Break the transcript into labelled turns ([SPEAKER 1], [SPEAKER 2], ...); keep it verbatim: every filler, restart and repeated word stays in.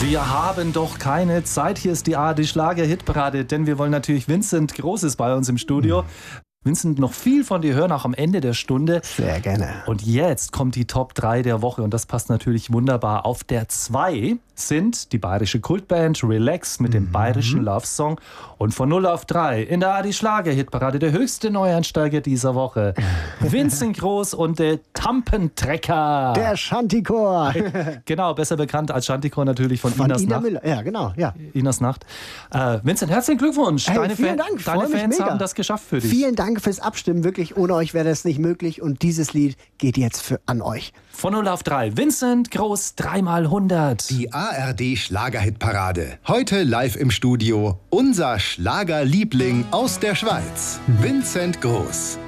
[SPEAKER 1] Wir haben doch keine Zeit. Hier ist die A R D-Schlager-Hitparade, denn wir wollen natürlich Vincent Großes bei uns im Studio. Mhm. Vincent, noch viel von dir hören, auch am Ende der Stunde.
[SPEAKER 2] Sehr gerne.
[SPEAKER 1] Und jetzt kommt die Top drei der Woche und das passt natürlich wunderbar. Auf der zwei sind die bayerische Kultband Relax mit dem mhm. bayerischen Love-Song. Und von null auf drei in der A R D-Schlager-Hitparade der höchste Neueinsteiger dieser Woche. Vincent Groß und der Tampentrecker.
[SPEAKER 2] Der Shantychor.
[SPEAKER 1] Genau, besser bekannt als Shantychor natürlich von,
[SPEAKER 2] von
[SPEAKER 1] Inas
[SPEAKER 2] Ina
[SPEAKER 1] Nacht.
[SPEAKER 2] Müller. Ja, genau. Ja.
[SPEAKER 1] Inas Nacht. Äh, Vincent, herzlichen Glückwunsch.
[SPEAKER 2] Hey,
[SPEAKER 1] deine
[SPEAKER 2] vielen
[SPEAKER 1] Fan,
[SPEAKER 2] Dank.
[SPEAKER 1] deine Fans haben das geschafft für dich.
[SPEAKER 2] Vielen Dank fürs Abstimmen. Wirklich, ohne euch wäre das nicht möglich. Und dieses Lied geht jetzt für, an euch.
[SPEAKER 1] Von null auf drei. Vincent Groß, dreimal hundert.
[SPEAKER 3] Die A R D-Schlager-Hitparade. Heute live im Studio. Unser Schlagerliebling aus der Schweiz. Vincent Groß.